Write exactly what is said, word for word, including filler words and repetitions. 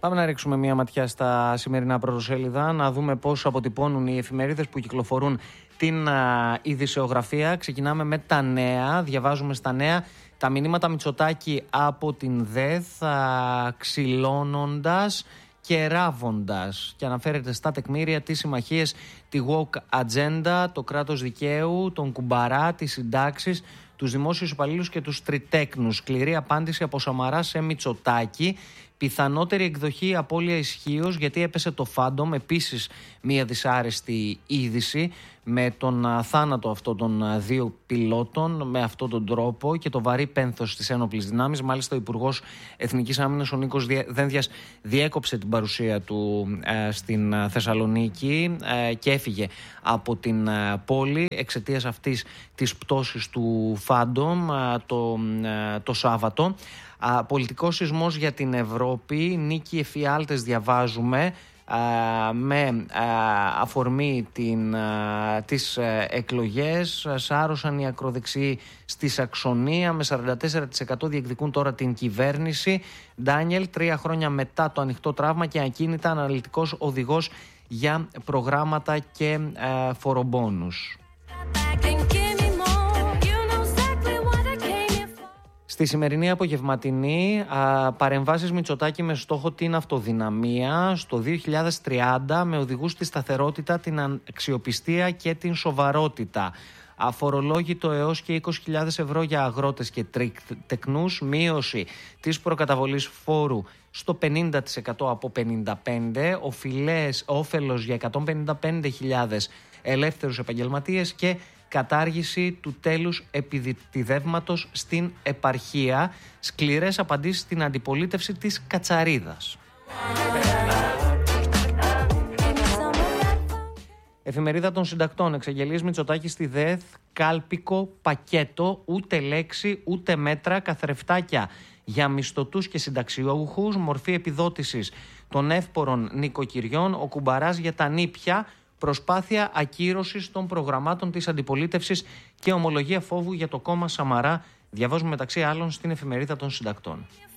Πάμε να ρίξουμε μια ματιά στα σημερινά πρωτοσέλιδα, να δούμε πώς αποτυπώνουν οι εφημερίδες που κυκλοφορούν την α, ειδησεογραφία. Ξεκινάμε με τα νέα. Διαβάζουμε στα νέα τα μηνύματα Μητσοτάκη από την ΔΕΘ, α, ξυλώνοντας και ράβοντας, και αναφέρεται στα τεκμήρια τις συμμαχίες, τη woke agenda, το κράτος δικαίου, τον κουμπαρά, τις συντάξεις, τους δημόσιους υπαλλήλους και τους τριτέκνους. Σκληρή απάντηση από Σαμαρά σε Μητσοτάκη. Πιθανότερη εκδοχή απώλεια ισχύως γιατί έπεσε το Φάντομ. Επίσης μια δυσάρεστη είδηση με τον θάνατο αυτών των δύο πιλότων με αυτόν τον τρόπο και το βαρύ πένθος στις ένοπλες δυνάμεις. Μάλιστα ο Υπουργός Εθνικής Άμυνας ο Νίκος Δένδιας διέκοψε την παρουσία του ε, στην Θεσσαλονίκη ε, και έφυγε από την ε, πόλη εξαιτίας αυτής της πτώσης του Φάντομ ε, το, ε, το Σάββατο. Α, πολιτικός σεισμός για την Ευρώπη, νίκη εφιάλτες διαβάζουμε, α, με α, αφορμή την, α, τις α, εκλογές. Σάρωσαν οι ακροδεξιοί στη Σαξονία, με σαράντα τέσσερα τοις εκατό διεκδικούν τώρα την κυβέρνηση. Ντάνιελ, τρία χρόνια μετά το ανοιχτό τραύμα και ακίνητα, αναλυτικός οδηγός για προγράμματα και α, φορομπόνους. Στη σημερινή απογευματινή, α, παρεμβάσεις Μητσοτάκη με στόχο την αυτοδυναμία στο δύο χιλιάδες τριάντα με οδηγούς στη σταθερότητα, την αξιοπιστία και την σοβαρότητα. Αφορολόγητο έως και είκοσι χιλιάδες ευρώ για αγρότες και τεκνούς, μείωση της προκαταβολής φόρου στο πενήντα τοις εκατό από πενήντα πέντε τοις εκατό, οφειλές, όφελος για εκατόν πενήντα πέντε χιλιάδες ελεύθερους επαγγελματίες και κατάργηση του τέλους επιδιδεύματος στην επαρχία. Σκληρές απαντήσεις στην αντιπολίτευση της Κατσαρίδας. Εφημερίδα των Συντακτών. Εξαγγελίες Μητσοτάκη στη ΔΕΘ. Κάλπικο πακέτο. Ούτε λέξη, ούτε μέτρα. Καθρεφτάκια για μισθωτούς και συνταξιούχους. Μορφή επιδότησης των εύπορων νοικοκυριών. Ο κουμπαράς για τα νήπια. Προσπάθεια ακύρωσης των προγραμμάτων της αντιπολίτευσης και ομολογία φόβου για το κόμμα Σαμαρά. Διαβάζουμε μεταξύ άλλων στην Εφημερίδα των Συντακτών.